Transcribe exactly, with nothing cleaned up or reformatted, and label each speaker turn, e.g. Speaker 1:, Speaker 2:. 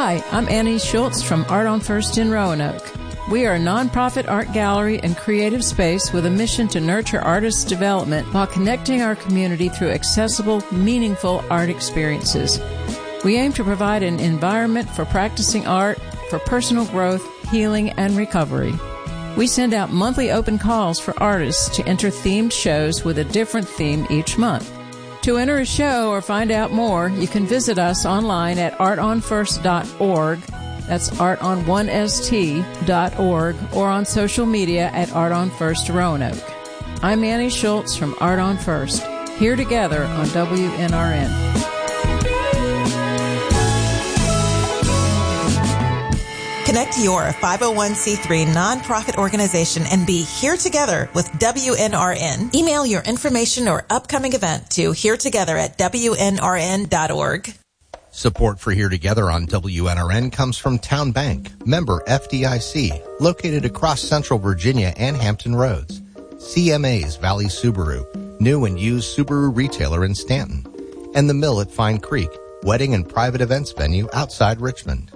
Speaker 1: Hi, I'm Annie Schultz from Art on First in Roanoke. We are a nonprofit art gallery and creative space with a mission to nurture artists' development while connecting our community through accessible, meaningful art experiences. We aim to provide an environment for practicing art, for personal growth, healing, and recovery. We send out monthly open calls for artists to enter themed shows with a different theme each month. To enter a show or find out more, you can visit us online at art on first dot org. That's art on one s t dot org, or on social media at Art on First Roanoke. I'm Annie Schultz from Art on First, here together on W N R N.
Speaker 2: Connect your five oh one c three nonprofit organization and be here together with W N R N. Email your information or upcoming event to here together at W N R N dot org.
Speaker 3: Support for Here Together on W N R N comes from Town Bank, member F D I C, located across Central Virginia and Hampton Roads. C M A's Valley Subaru, new and used Subaru retailer in Stanton. And The Mill at Fine Creek, wedding and private events venue outside Richmond.